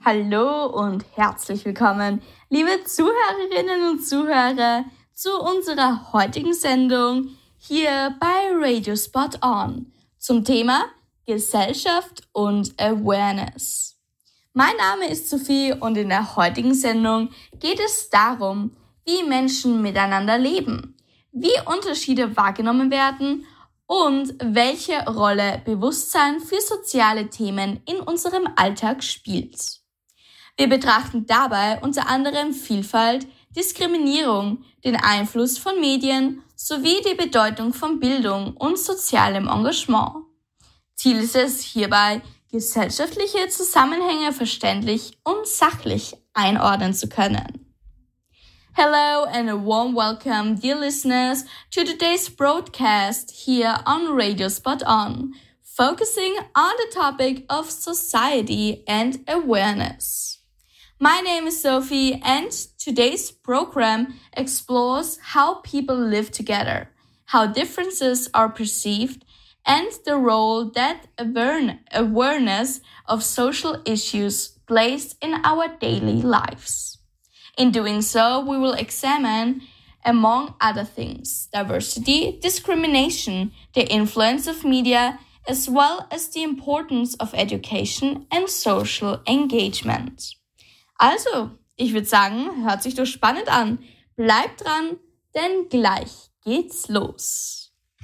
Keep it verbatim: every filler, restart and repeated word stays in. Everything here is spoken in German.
Hallo und herzlich willkommen, liebe Zuhörerinnen und Zuhörer, zu unserer heutigen Sendung hier bei Radio Spot On zum Thema Gesellschaft und Awareness. Mein Name ist Sophie und in der heutigen Sendung geht es darum, wie Menschen miteinander leben, wie Unterschiede wahrgenommen werden und welche Rolle Bewusstsein für soziale Themen in unserem Alltag spielt. Wir betrachten dabei unter anderem Vielfalt, Diskriminierung, den Einfluss von Medien sowie die Bedeutung von Bildung und sozialem Engagement. Ziel ist es hierbei, gesellschaftliche Zusammenhänge verständlich und sachlich einordnen zu können. Hello and a warm welcome, dear listeners, to today's broadcast here on Radio Spot On, focusing on the topic of society and awareness. My name is Sophie and today's program explores how people live together, how differences are perceived, and the role that awareness of social issues plays in our daily lives. In doing so, we will examine, among other things, diversity, discrimination, the influence of media, as well as the importance of education and social engagement. Also, ich würde sagen, hört sich doch spannend an. Bleibt dran, denn gleich geht's los.